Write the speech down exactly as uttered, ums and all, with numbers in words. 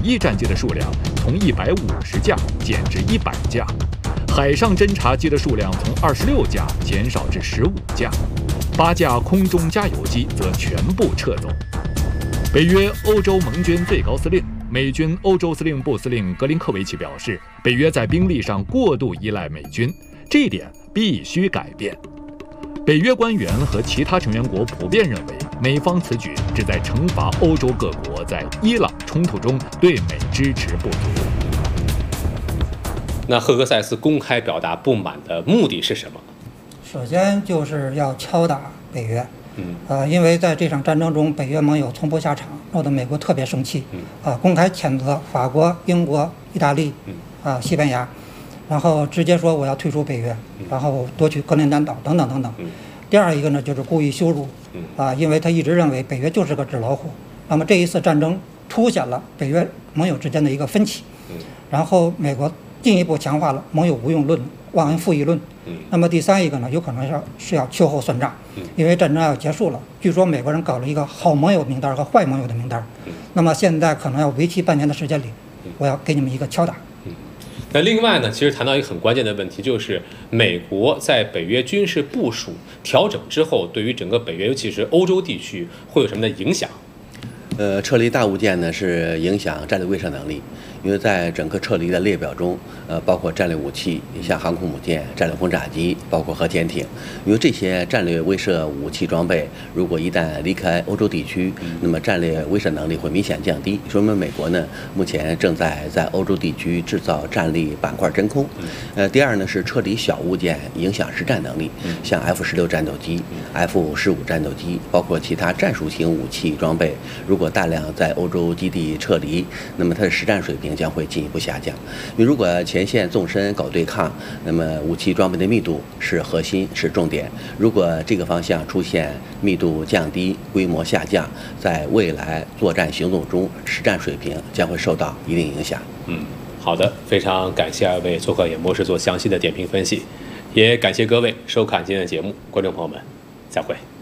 翼战机的数量从一百五十架减至一百架，海上侦察机的数量从二十六架减少至十五架，八架空中加油机则全部撤走。北约欧洲盟军最高司令、美军欧洲司令部司令格林科维奇表示，北约在兵力上过度依赖美军，这一点必须改变。北约官员和其他成员国普遍认为，美方此举旨在惩罚欧洲各国在伊朗冲突中对美支持不足。 那赫格塞斯公开表达不满的目的是什么？ 首先就是要敲打北约， 嗯， 呃，因为在这场战争中，北约盟友从不下场，闹得美国特别生气， 嗯， 啊，公开谴责法国、英国、意大利， 嗯， 啊，西班牙。然后直接说我要退出北约，然后夺取格陵兰岛等等等等。第二一个呢，就是故意羞辱，啊，因为他一直认为北约就是个纸老虎。那么这一次战争凸显了北约盟友之间的一个分歧，然后美国进一步强化了盟友无用论、忘恩负义论。那么第三一个呢，有可能是是要秋后算账，因为战争要结束了。据说美国人搞了一个好盟友名单和坏盟友的名单，那么现在可能要为期半年的时间里，我要给你们一个敲打。 那另外呢，其实谈到一个很关键的问题，就是美国在北约军事部署调整之后，对于整个北约，尤其是欧洲地区，会有什么的影响？ 呃，撤离大物件呢是影响战略威慑能力，因为在整个撤离的列表中，呃，包括战略武器，像航空母舰、战略轰炸机，包括核潜艇，因为这些战略威慑武器装备，如果一旦离开欧洲地区，那么战略威慑能力会明显降低。说明美国呢，目前正在在欧洲地区制造战力板块真空。呃，第二呢是撤离小物件影响实战能力，像 F 十六战斗机、F 十五战斗机，包括其他战术型武器装备，如果大量在欧洲基地撤离，那么它的实战水平将会进一步下降。因为如果前线纵深搞对抗，那么武器装备的密度是核心，是重点。如果这个方向出现密度降低、规模下降，在未来作战行动中，实战水平将会受到一定影响。 嗯，好的，非常感谢二位做客演播室做详细的点评分析，也感谢各位收看今天的节目，观众朋友们，再会。